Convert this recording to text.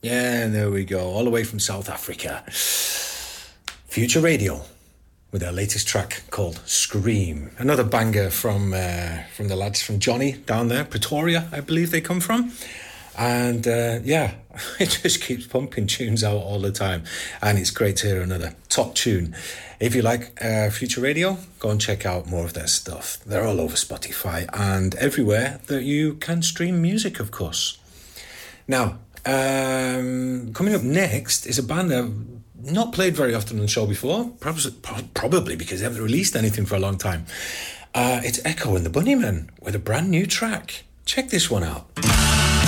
Yeah, there we go. All the way from South Africa. Future Radio with their latest track called Scream. Another banger from the lads from Johnny down there, Pretoria, I believe they come from. And yeah, it just keeps pumping tunes out all the time. And it's great to hear another top tune. If you like Future Radio, go and check out more of their stuff. They're all over Spotify and everywhere that you can stream music, of course. Now, coming up next is a band that I've not played very often on the show before, probably because they haven't released anything for a long time. It's Echo and the Bunnymen with a brand new track. Check this one out.